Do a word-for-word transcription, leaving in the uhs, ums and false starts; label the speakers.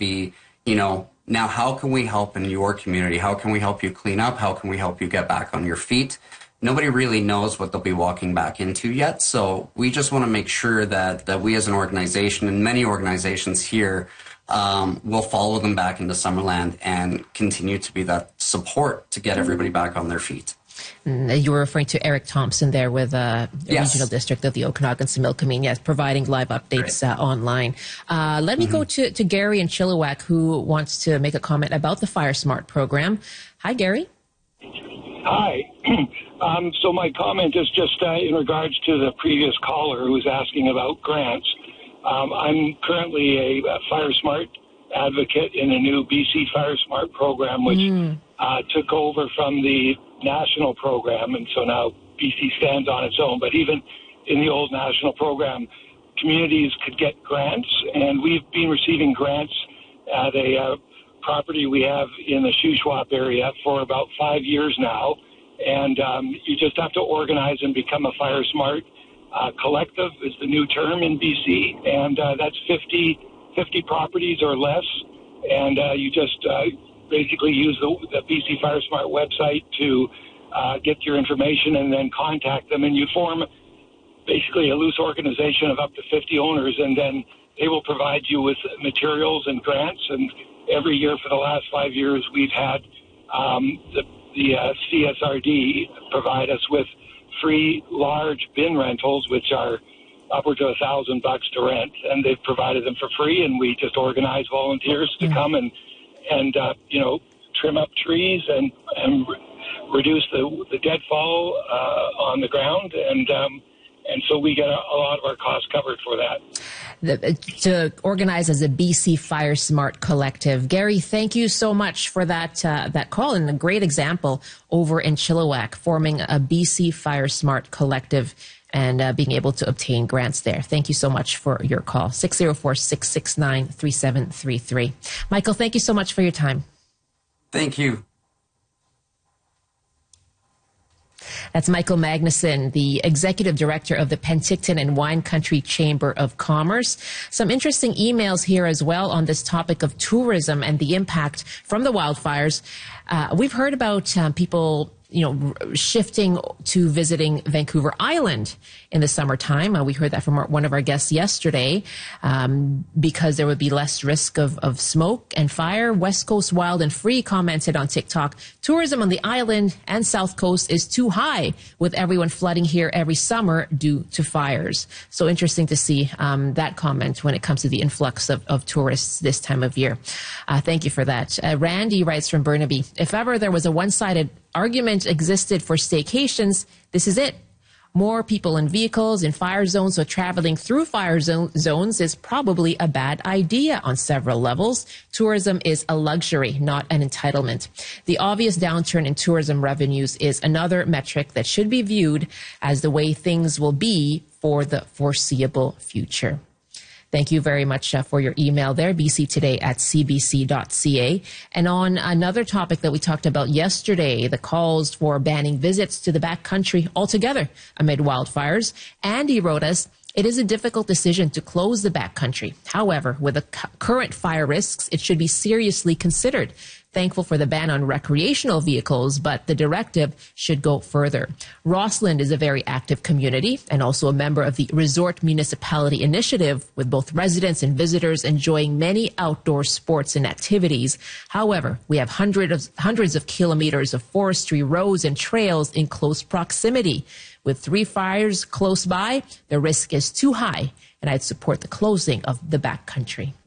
Speaker 1: be, you know, now how can we help in your community? How can we help you clean up? How can we help you get back on your feet? Nobody really knows what they'll be walking back into yet. So we just want to make sure that, that we as an organization, and many organizations here, um, will follow them back into Summerland and continue to be that support to get everybody back on their feet.
Speaker 2: You were referring to Eric Thompson there with uh, the
Speaker 1: yes.
Speaker 2: regional district of the Okanagan-Similkameen, yes, providing live updates uh, online. Uh, let me mm-hmm. go to, to Gary in Chilliwack, who wants to make a comment about the Fire Smart program. Hi, Gary.
Speaker 3: Hi. um, so my comment is just uh, in regards to the previous caller who was asking about grants. Um, I'm currently a, a Fire Smart advocate in a new B C Fire Smart program, which mm. uh, took over from the national program, and so now B C stands on its own. But even in the old national program, communities could get grants, and we've been receiving grants at a uh, property we have in the Shuswap area for about five years now. And um, you just have to organize and become a Fire Smart uh, collective is the new term in B C, and uh, that's fifty, fifty properties or less. And uh, you just uh, basically use the, the B C Fire Smart website to uh, get your information and then contact them. And you form basically a loose organization of up to fifty owners, and then they will provide you with materials and grants. And every year for the last five years, we've had um, the, the uh, C S R D provide us with free large bin rentals, which are upwards of a thousand bucks to rent, and they've provided them for free. And we just organize volunteers to come and and uh, you know, trim up trees and and reduce the the deadfall uh, on the ground, and um, and so we get a, a lot of our costs covered for that.
Speaker 2: The, to organize as a B C Fire Smart collective. Gary, thank you so much for that uh, that call, and a great example over in Chilliwack, forming a B C Fire Smart collective and uh, being able to obtain grants there. Thank you so much for your call. six oh four, six six nine, three seven three three. Michael, thank you so much for your time.
Speaker 1: Thank you.
Speaker 2: That's Michael Magnuson, the executive director of the Penticton and Wine Country Chamber of Commerce. Some interesting emails here as well on this topic of tourism and the impact from the wildfires. Uh, we've heard about um, people, you know, shifting to visiting Vancouver Island in the summertime. Uh, we heard that from our, one of our guests yesterday, um, because there would be less risk of, of smoke and fire. West Coast Wild and Free commented on TikTok, tourism on the island and South Coast is too high, with everyone flooding here every summer due to fires. So interesting to see um, that comment when it comes to the influx of, of tourists this time of year. Uh, thank you for that. Uh, Randy writes from Burnaby, if ever there was a one-sided argument existed for staycations, this is it. More people in vehicles in fire zones, so traveling through fire zone, zones is probably a bad idea on several levels. Tourism is a luxury, not an entitlement. The obvious downturn in tourism revenues is another metric that should be viewed as the way things will be for the foreseeable future. Thank you very much uh, for your email there, b c today at c b c dot c a. And on another topic that we talked about yesterday, the calls for banning visits to the backcountry altogether amid wildfires, Andy wrote us, it is a difficult decision to close the backcountry. However, with the cu- current fire risks, it should be seriously considered. Thankful for the ban on recreational vehicles, but the directive should go further. Rossland is a very active community and also a member of the Resort Municipality Initiative, with both residents and visitors enjoying many outdoor sports and activities. However, we have hundreds of, hundreds of kilometers of forestry, roads, and trails in close proximity. With three fires close by, the risk is too high, and I'd support the closing of the backcountry.